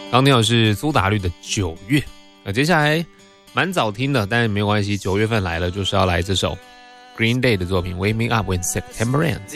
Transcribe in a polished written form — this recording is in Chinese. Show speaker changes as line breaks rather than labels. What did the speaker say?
刚听的是苏打绿的9月，接下来蛮早听的，但是没有关系，9月份来了，就是要来这首 Green Day 的作品 Wake Me Up When September Ends。